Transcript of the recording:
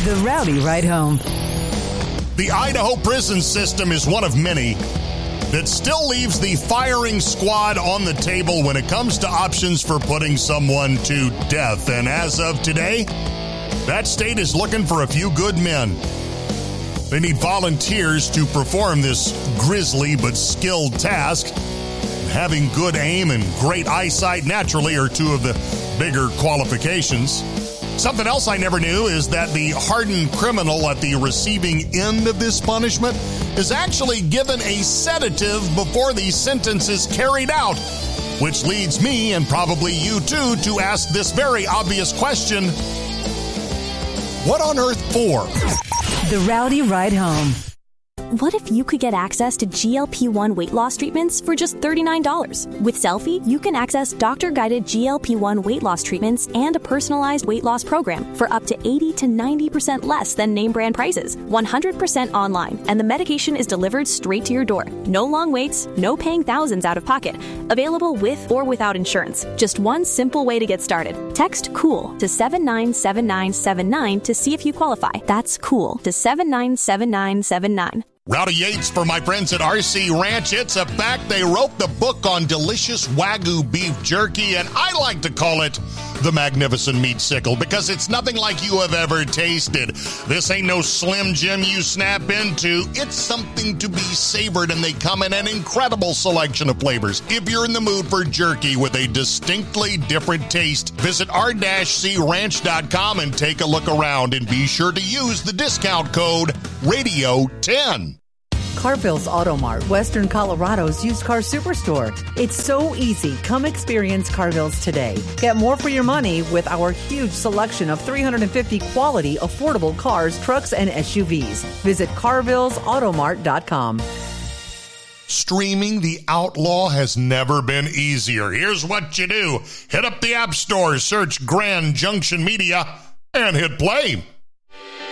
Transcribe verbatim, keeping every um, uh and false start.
The Rowdy Ride Home. The Idaho prison system is one of many that still leaves the firing squad on the table when it comes to options for putting someone to death. And as of today, that state is looking for a few good men. They need volunteers to perform this grisly but skilled task. Having good aim and great eyesight naturally are two of the bigger qualifications. Something else I never knew is that the hardened criminal at the receiving end of this punishment is actually given a sedative before the sentence is carried out, which leads me, and probably you too, to ask this very obvious question: what on earth for? The Rowdy Ride Home. What if you could get access to G L P one weight loss treatments for just thirty-nine dollars? With Selfie, you can access doctor-guided G L P one weight loss treatments and a personalized weight loss program for up to eighty to ninety percent less than name brand prices, one hundred percent online, and the medication is delivered straight to your door. No long waits, no paying thousands out of pocket. Available with or without insurance. Just one simple way to get started. Text COOL to seven nine seven nine seven nine to see if you qualify. That's COOL to seven nine seven nine seven nine. Rowdy Yates for my friends at R C Ranch. It's a fact. They wrote the book on delicious Wagyu beef jerky, and I like to call it the Magnificent Meat Sickle because it's nothing like you have ever tasted. This ain't no Slim Jim you snap into. It's something to be savored, and they come in an incredible selection of flavors. If you're in the mood for jerky with a distinctly different taste, visit r c ranch dot com and take a look around, and be sure to use the discount code radio ten. Carville's Auto Mart, Western Colorado's used car superstore. It's so easy. Come experience Carville's today. Get more for your money with our huge selection of three hundred fifty quality, affordable cars, trucks, and S U Vs. Visit carvilles auto mart dot com. Streaming The Outlaw has never been easier. Here's what you do. Hit up the App Store, search Grand Junction Media, and hit play.